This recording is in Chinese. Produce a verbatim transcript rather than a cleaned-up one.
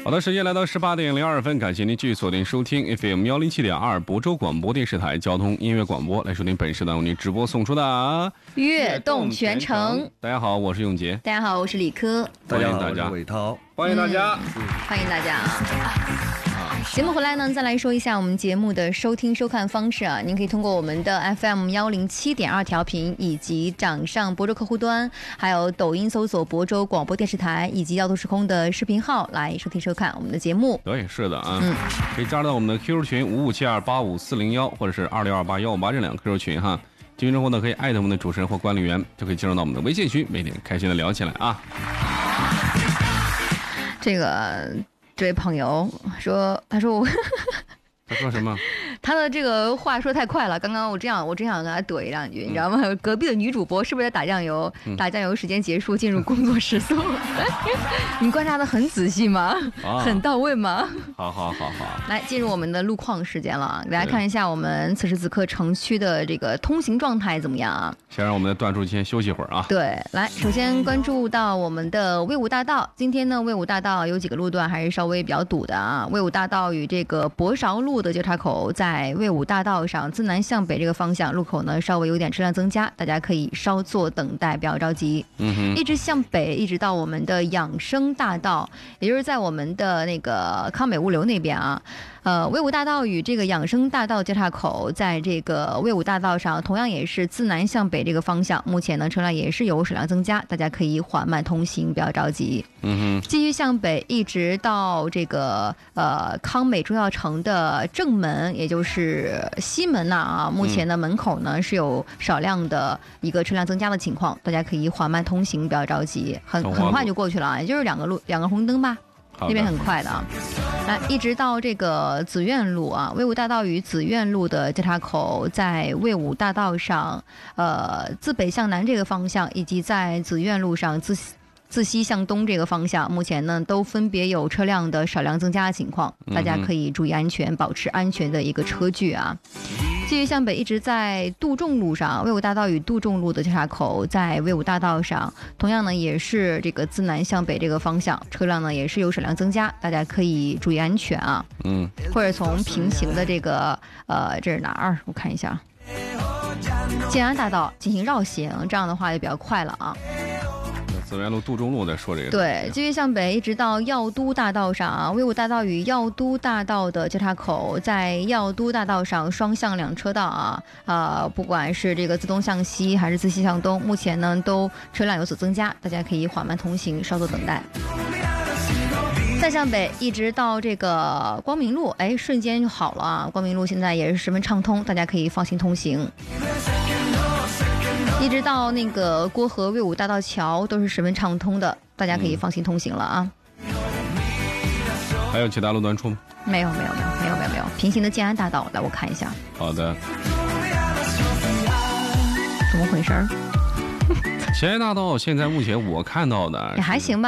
好的，时间来到十八点零二分，感谢您继续锁定收听 F M 幺零七点二亳州广播电视台交通音乐广播，来收听本时段为您直播送出的悦动全程。 大家好，我是永杰。 大家好，我是李科。 欢迎大家， 我是伟涛。 欢迎大家， 嗯、欢迎大家。节目回来呢，再来说一下我们节目的收听收看方式啊，您可以通过我们的 F M 幺零七点二调频，以及掌上亳州客户端，还有抖音搜索亳州广播电视台，以及耀都时空的视频号来收听收看我们的节目。 对，是的啊， 嗯， 可以加入到我们的 Q Q 群五五七二八五四零幺，或者是二六二八幺五八这两个 Q Q 群哈。进群之后呢，可以艾特我们的主持人或管理员，就可以进入到我们的微信群，每天开心的聊起来啊。 这个这位朋友说，他说我。 他说什么？ 他的这个话说太快了，刚刚我这样，我真想跟他怼两句，你知道吗？嗯、隔壁的女主播是不是在打酱油？嗯、打酱油时间结束，进入工作时速。你观察的很仔细吗？啊、很到位吗？ 好好好好。 来，进入我们的路况时间了，给大家看一下我们此时此刻城区的这个通行状态怎么样啊？ 先让我们的段叔先休息会儿啊。 对，来，首先关注到我们的魏武大道，今天呢，魏武大道有几个路段还是稍微比较堵的啊。魏武大道与这个博韶路的交叉口在魏武大道上自南向北这个方向路口呢稍微有点车辆增加，大家可以稍作等待，不要着急。 嗯哼， 一直向北一直到我们的养生大道，也就是在我们的那个康美物流那边啊。呃，魏武大道与这个养生大道交叉口，在这个魏武大道上，同样也是自南向北这个方向，目前呢车辆也是有少量增加，大家可以缓慢通行，不要着急。 嗯哼， 继续向北，一直到这个呃康美中药城的正门，也就是西门呐啊，目前的门口呢、嗯、是有少量的一个车辆增加的情况，大家可以缓慢通行，不要着急，很很快就过去了，也就是两个路两个红灯吧。那边很快的啊，来一直到这个紫苑路啊，魏武大道与紫苑路的交叉口，在魏武大道上，呃，自北向南这个方向，以及在紫苑路上自自西向东这个方向，目前呢都分别有车辆的少量增加的情况，大家可以注意安全，保持安全的一个车距啊。继续向北，一直在杜仲路上，魏武大道与杜仲路的交叉口，在魏武大道上，同样呢也是这个自南向北这个方向，车辆呢也是有少量增加，大家可以注意安全啊。 嗯， 或者从平行的这个呃这是哪儿？我看一下，建安大道进行绕行，这样的话就比较快了啊。 紫苑路、杜仲路在说这个。 对，继续向北，一直到耀都大道上啊，魏武大道与耀都大道的交叉口，在耀都大道上双向两车道啊，呃，不管是这个自东向西还是自西向东，目前呢都车辆有所增加，大家可以缓慢通行，稍作等待。再向北，一直到这个光明路，哎，瞬间就好了啊！光明路现在也是十分畅通，大家可以放心通行。一直到那个郭河魏武大道桥都是十分畅通的，大家可以放心通行了啊。 还有其他路段处吗？ 没有，没有，没有，没有，没有，没有。平行的建安大道，来我看一下。 好的。 怎么回事？ 建安大道现在目前我看到的也还行吧。